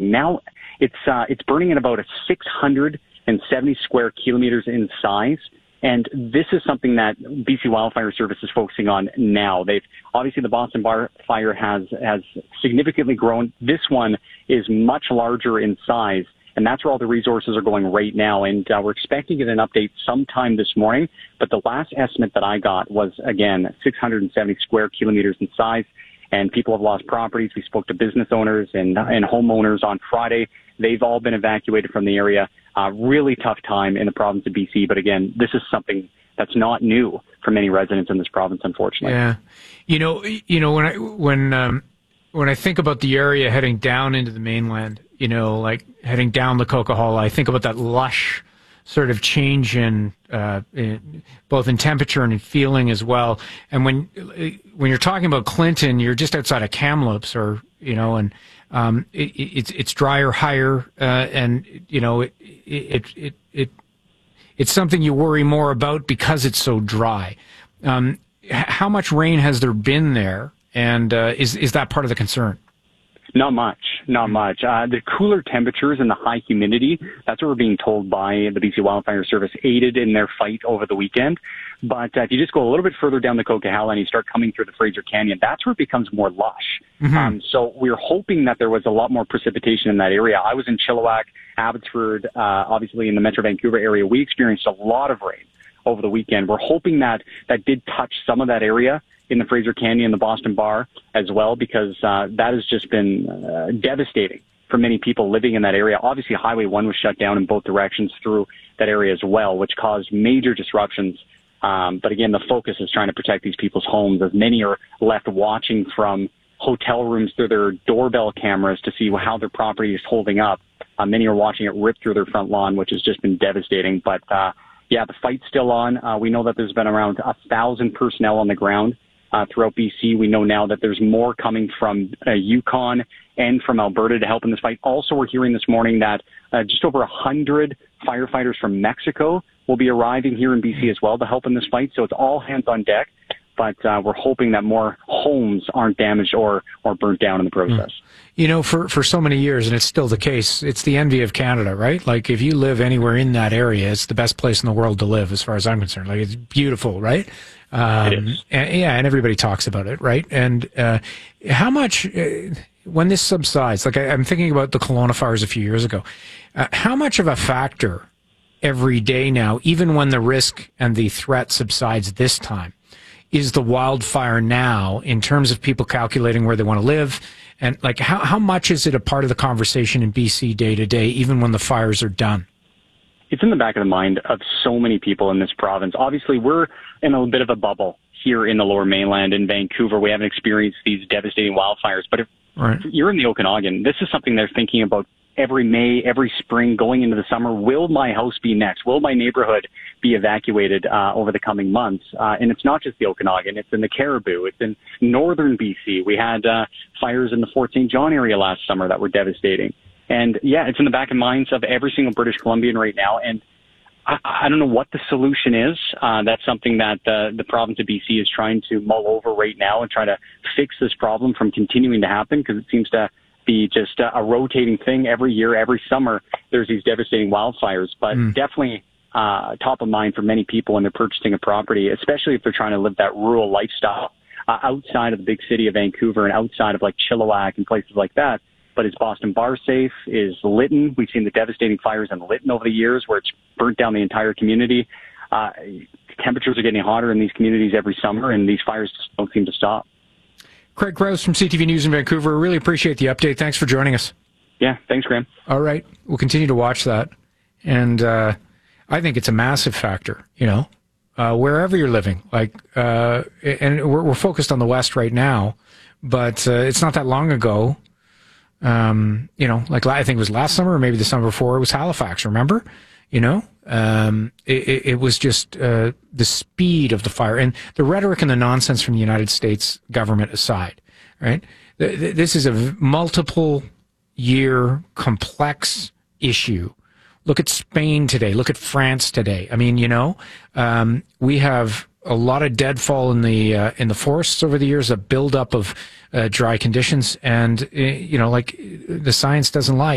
burning. Now it's burning at about 670 square kilometers in size. And this is something that BC Wildfire Service is focusing on now. Obviously the Boston Bar fire has significantly grown. This one is much larger in size, and that's where all the resources are going right now. And we're expecting to get an update sometime this morning. But the last estimate that I got was, again, 670 square kilometers in size. And people have lost properties. We spoke to business owners and homeowners on Friday. They've all been evacuated from the area. Really tough time in the province of BC. But again, this is something that's not new for many residents in this province, unfortunately. Yeah, when I think about the area heading down into the mainland, like heading down the Coquihalla, I think about that lush sort of change in both in temperature and in feeling as well. And when you're talking about Clinton, you're just outside of Kamloops, or it's drier, higher, and it's something you worry more about because it's so dry. How much rain has there been there, and is that part of the concern? Not much. The cooler temperatures and the high humidity, that's what we're being told by the BC Wildfire Service, aided in their fight over the weekend. But if you just go a little bit further down the Coquihalla and you start coming through the Fraser Canyon, that's where it becomes more lush. Mm-hmm. So we're hoping that there was a lot more precipitation in that area. I was in Chilliwack, Abbotsford, obviously in the Metro Vancouver area. We experienced a lot of rain over the weekend. We're hoping that did touch some of that area in the Fraser Canyon, the Boston Bar as well, because that has just been devastating for many people living in that area. Obviously, Highway 1 was shut down in both directions through that area as well, which caused major disruptions. But again, the focus is trying to protect these people's homes, as many are left watching from hotel rooms through their doorbell cameras to see how their property is holding up. Many are watching it rip through their front lawn, which has just been devastating. But the fight's still on. We know that there's been around 1,000 personnel on the ground throughout BC. We know now that there's more coming from Yukon and from Alberta to help in this fight. Also, we're hearing this morning that just over 100 firefighters from Mexico will be arriving here in BC as well to help in this fight. So it's all hands on deck. But we're hoping that more homes aren't damaged or burnt down in the process. For so many years, and it's still the case, it's the envy of Canada, right? Like, if you live anywhere in that area, it's the best place in the world to live, as far as I'm concerned. Like, it's beautiful, right? It is. And everybody talks about it, right? And how much, when this subsides, like I'm thinking about the Kelowna fires a few years ago, how much of a factor every day now, even when the risk and the threat subsides this time, is the wildfire now in terms of people calculating where they want to live? And like, how much is it a part of the conversation in BC day to day, even when the fires are done? It's in the back of the mind of so many people in this province. Obviously, we're in a bit of a bubble here in the Lower Mainland in Vancouver. We haven't experienced these devastating wildfires. But if you're in the Okanagan, this is something they're thinking about every May, every spring, going into the summer. Will my house be next? Will my neighborhood be evacuated over the coming months? And it's not just the Okanagan. It's in the Caribou. It's in northern BC. We had fires in the Fort St. John area last summer that were devastating. And, it's in the back of minds of every single British Columbian right now. And I don't know what the solution is. That's something that the province of BC is trying to mull over right now and try to fix this problem from continuing to happen, because it seems to be just a rotating thing every year, every summer. There's these devastating wildfires, but definitely top of mind for many people when they're purchasing a property, especially if they're trying to live that rural lifestyle outside of the big city of Vancouver and outside of like Chilliwack and places like that. But is Boston Bar safe? Is Lytton? We've seen the devastating fires in Lytton over the years where it's burnt down the entire community. Temperatures are getting hotter in these communities every summer, and these fires just don't seem to stop. Craig Krause from CTV News in Vancouver. Really appreciate the update. Thanks for joining us. Yeah, thanks, Graham. All right. We'll continue to watch that. And I think it's a massive factor, wherever you're living. And we're focused on the West right now, but it's not that long ago. I think it was last summer or maybe the summer before, it was Halifax, remember? It was just the speed of the fire and the rhetoric and the nonsense from the United States government aside, right? This is a multiple year complex issue. Look at Spain today. Look at France today. I mean, we have a lot of deadfall in the forests over the years, a buildup of dry conditions, and the science doesn't lie.